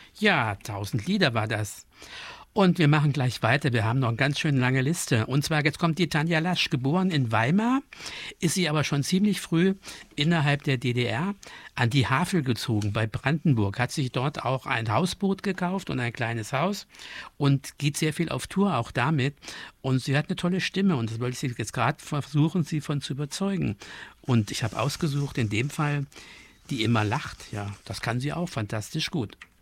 Ja, 1000 Lieder war das. Und wir machen gleich weiter. Wir haben noch eine ganz schön lange Liste. Und zwar, jetzt kommt die Tanja Lasch, geboren in Weimar, ist sie aber schon ziemlich früh innerhalb der DDR an die Havel gezogen bei Brandenburg, hat sich dort auch ein Hausboot gekauft und ein kleines Haus und geht sehr viel auf Tour auch damit. Und sie hat eine tolle Stimme und das wollte ich jetzt gerade versuchen, sie von zu überzeugen. Und ich habe ausgesucht, in dem Fall, die immer lacht. Ja, das kann sie auch fantastisch gut.